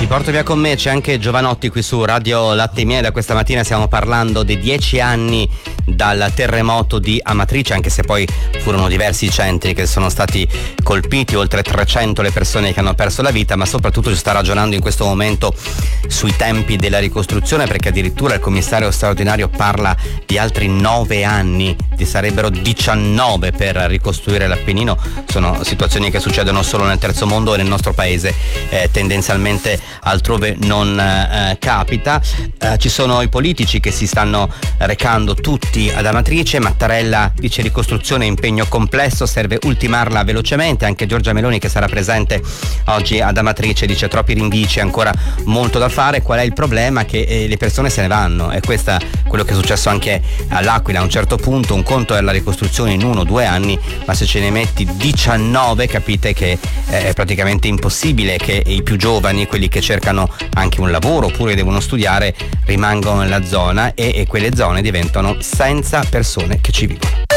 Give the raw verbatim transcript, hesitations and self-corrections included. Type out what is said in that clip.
porto via con me, c'è anche Giovanotti qui su Radio Latte e Miele. Da questa mattina stiamo parlando dei dieci anni dal terremoto di Amatrice, anche se poi furono diversi i centri che sono stati colpiti, oltre trecento le persone che hanno perso la vita, ma soprattutto si sta ragionando in questo momento sui tempi della ricostruzione, perché addirittura il commissario straordinario parla di altri nove anni, ci sarebbero diciannove per ricostruire l'Appennino. Sono situazioni che succedono solo nel terzo mondo e nel nostro paese eh, tendenzialmente altrove non eh, capita. Eh, ci sono i politici che si stanno recando tutti ad Amatrice. Mattarella dice ricostruzione impegno complesso, serve ultimarla velocemente. Anche Giorgia Meloni, che sarà presente oggi ad Amatrice, dice troppi rinvii, c'è ancora molto da fare. Qual è il problema? Che eh, le persone se ne vanno, e questo è quello che è successo anche all'Aquila. A un certo punto un conto è la ricostruzione in uno o due anni, ma se ce ne metti diciannove capite che eh, è praticamente impossibile che i più giovani, quelli che cercano anche un lavoro oppure devono studiare, rimangano nella zona, e, e quelle zone diventano senza persone che ci vivono.